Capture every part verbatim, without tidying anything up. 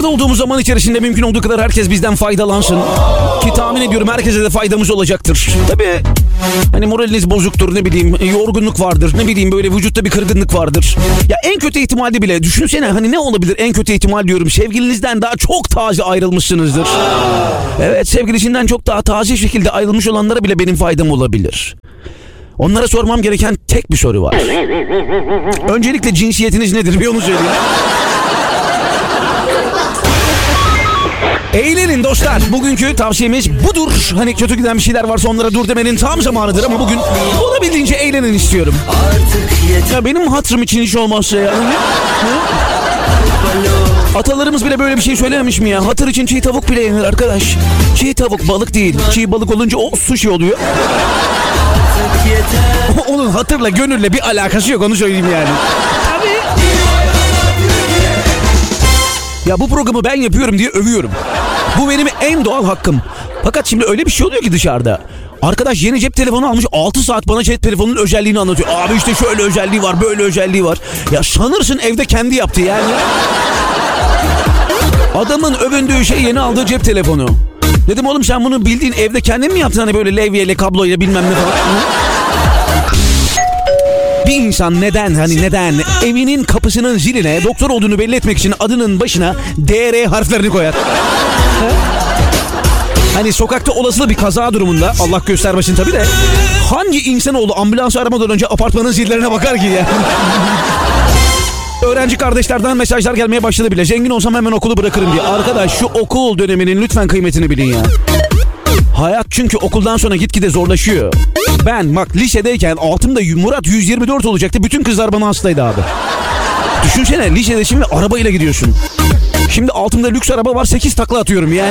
Hayatta olduğumuz zaman içerisinde mümkün olduğu kadar herkes bizden faydalansın. Ki tahmin ediyorum herkese de faydamız olacaktır. Tabii hani moraliniz bozuktur, ne bileyim yorgunluk vardır, ne bileyim böyle vücutta bir kırgınlık vardır. Ya en kötü ihtimalde bile düşünsene, hani ne olabilir en kötü ihtimal diyorum, sevgilinizden daha çok taze ayrılmışsınızdır. Evet, sevgilisinden çok daha taze şekilde ayrılmış olanlara bile benim faydam olabilir. Onlara sormam gereken tek bir soru var. Öncelikle cinsiyetiniz nedir, bir onu söyleyeyim. Eğlenin dostlar. Bugünkü tavsiyemiz budur. Hani kötü giden bir şeyler varsa onlara dur demenin tam zamanıdır ama bugün olabildiğince eğlenin istiyorum. Ya benim hatırım için hiç olmazsa ya. Atalarımız bile böyle bir şey söylememiş mi ya? Hatır için çiğ tavuk bile yenir arkadaş. Çiğ tavuk balık değil. Çiğ balık olunca o sushi oluyor. Onun hatırla, gönülle bir alakası yok, onu söyleyeyim yani. Tabii. Ya bu programı ben yapıyorum diye övüyorum. Bu benim en doğal hakkım. Fakat şimdi öyle bir şey oluyor ki dışarıda. Arkadaş yeni cep telefonu almış, altı saat bana cep telefonunun özelliğini anlatıyor. Abi işte şöyle özelliği var, böyle özelliği var. Ya sanırsın evde kendi yaptı yani. Adamın övündüğü şey yeni aldığı cep telefonu. Dedim oğlum sen bunu bildiğin evde kendin mi yaptın, hani böyle levyeyle, kabloyla bilmem ne falan. Bir insan neden hani neden evinin kapısının ziline doktor olduğunu belli etmek için adının başına D R harflerini koyar? Ha? Hani sokakta olası bir kaza durumunda, Allah göstermesin tabii de, hangi insanoğlu ambulansı aramadan önce apartmanın zillerine bakar ki ya? Öğrenci kardeşlerden mesajlar gelmeye başladı bile. Zengin olsam hemen okulu bırakırım diye. Arkadaş şu okul döneminin lütfen kıymetini bilin ya. Hayat çünkü okuldan sonra gitgide zorlaşıyor. Ben bak lisedeyken altımda Murat yüz yirmi dört olacaktı. Bütün kızlar bana hastaydı abi. Düşünsene lisede şimdi arabayla gidiyorsun. Şimdi altımda lüks araba var, sekiz takla atıyorum yani.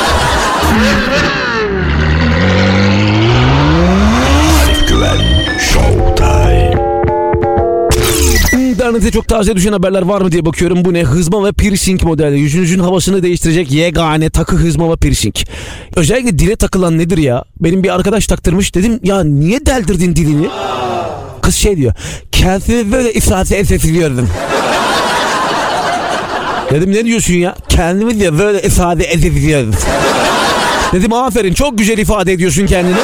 Arif Güven Showtime. İnternette çok taze düşen haberler var mı diye bakıyorum. Bu ne? Hızma ve piercing modeli. Yüzünüzün havasını değiştirecek yegane takı hızma ve piercing. Özellikle dile takılan nedir ya? Benim bir arkadaş taktırmış. Dedim ya niye deldirdin dilini? Kız şey diyor. Kendimi böyle ifade edebiliyordum. Dedim ne diyorsun ya? Kendimi diye böyle ifade edebiliyordum. Dedim aferin, çok güzel ifade ediyorsun kendini.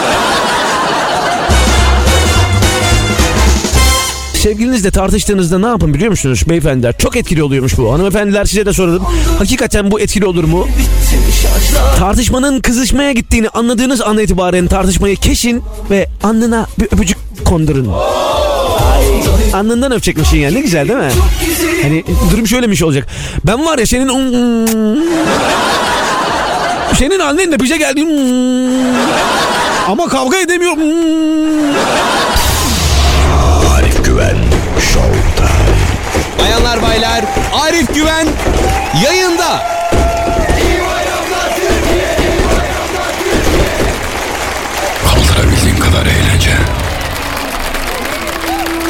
Sevgilinizle tartıştığınızda ne yapın biliyor musunuz beyefendiler? Çok etkili oluyormuş bu. Hanımefendiler size de soralım. Hakikaten bu etkili olur mu? Tartışmanın kızışmaya gittiğini anladığınız an itibaren tartışmayı kesin ve alnına bir öpücük kondurun. Alnından öpecekmişsin ya, ne güzel değil mi? Hani durum şöylemiş olacak. Ben var ya senin... Senin annenle bize geldiğim... Ama kavga edemiyorum. Arif Güven Showtime. Bayanlar baylar, Arif Güven yayında.